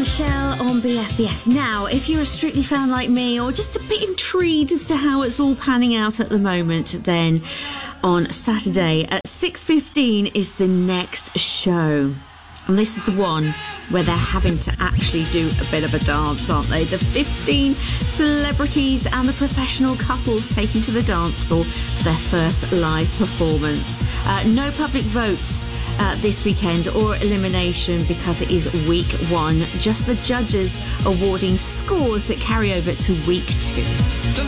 Michelle on BFBS. Now, if you're a Strictly fan like me, or just a bit intrigued as to how it's all panning out at the moment, then on Saturday at 6:15 is the next show. And this is the one where they're having to actually do a bit of a dance, aren't they? The 15 celebrities and the professional couples taking to the dance floor for their first live performance. No public votes this weekend or elimination because it is week one. Just the judges awarding scores that carry over to week two.